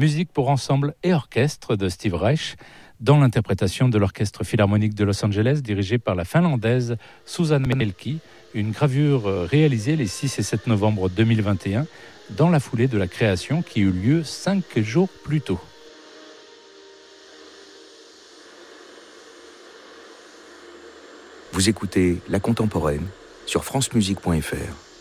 musique pour ensemble et orchestre de Steve Reich, dans l'interprétation de l'Orchestre Philharmonique de Los Angeles, dirigé par la Finlandaise Susan Melki, une gravure réalisée les 6 et 7 novembre 2021, dans la foulée de la création qui eut lieu 5 jours plus tôt. Vous écoutez La Contemporaine sur francemusique.fr.